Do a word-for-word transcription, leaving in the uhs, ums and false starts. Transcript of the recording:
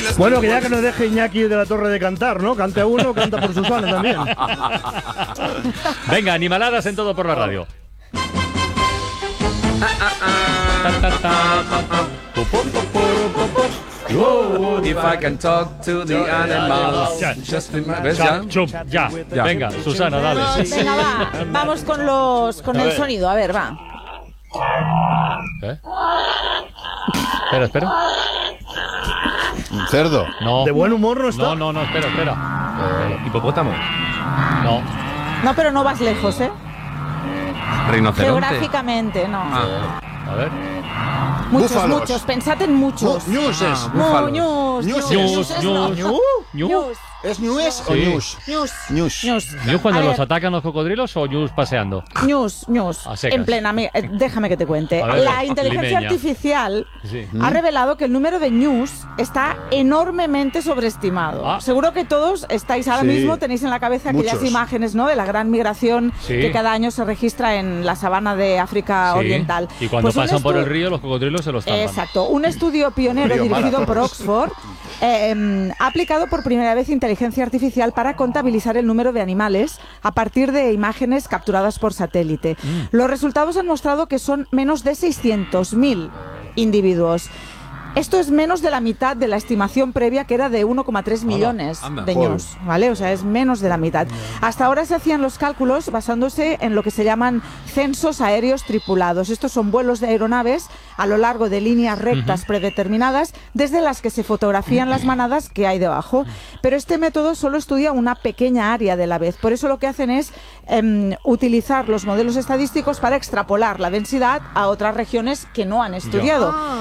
Bueno, que ya que nos deje Iñaki de la Torre de cantar, ¿no? Cante uno, canta por Susana también. Venga, animaladas en Todo por la Radio. If I can talk to the animals. Just in my... ¿Ves ya? Chum, ya. Ya. Venga, Susana, dale. Venga, va. Vamos con los con el sonido. A ver, va. ¿Eh? Espera, espera. Un cerdo. No. De buen humor no está. No, no, no, espera, espera. Eh, hipopótamo. No. No, pero no vas lejos, ¿eh? Rinoceronte. Geográficamente, no. Ah. A ver. Muchos, Búfalos. muchos. Pensad en muchos. Nu- Ñuses. No, búfalos. ñus, Ñuses. ñus, Ñus, no. ñus. Ñus. Ñu. ¿Es ñues o Sí. ñus? Ñus. Ñus. Ñus. ¿Ñu cuando A los ver, atacan los cocodrilos o ñus paseando? Ñus, ñus. A secas. En plena. mi- eh, Déjame que te cuente. A ver, La inteligencia limeña. artificial Sí. ha revelado que el número de ñus está enormemente sobreestimado. Ah. Seguro que todos estáis ahora Sí. mismo, tenéis en la cabeza aquellas Muchos. imágenes, ¿no?, de la gran migración Sí. que cada año se registra en la sabana de África Sí. Oriental. Y cuando Pues un pasan por estu- el río, los cocodrilos se los tapan. Exacto. Un estudio pionero Río dirigido Mara. por Oxford eh, em, ha aplicado por primera vez inteligencia artificial para contabilizar el número de animales a partir de imágenes capturadas por satélite. Mm. Los resultados han mostrado que son menos de seiscientos mil individuos. Esto es menos de la mitad de la estimación previa, que era de uno coma tres millones anda. de Joder. ñus, ¿vale? O sea, es menos de la mitad. Hasta ahora se hacían los cálculos basándose en lo que se llaman censos aéreos tripulados. Estos son vuelos de aeronaves a lo largo de líneas rectas predeterminadas, desde las que se fotografían las manadas que hay debajo. Pero este método solo estudia una pequeña área de la vez. Por eso lo que hacen es em, utilizar los modelos estadísticos para extrapolar la densidad a otras regiones que no han estudiado.